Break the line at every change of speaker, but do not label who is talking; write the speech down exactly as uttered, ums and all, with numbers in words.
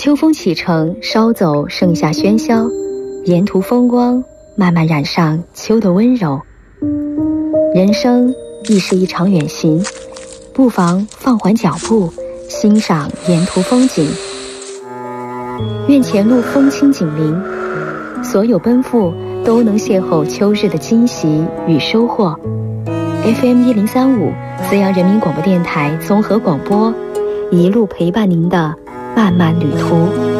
秋风启程，稍走盛夏喧嚣，沿途风光慢慢染上秋的温柔。人生亦是一场远行，不妨放缓脚步，欣赏沿途风景。愿前路风轻锦鳞，所有奔赴都能邂逅秋日的惊喜与收获。F M 一零三五，资阳人民广播电台综合广播，一路陪伴您的漫漫旅途。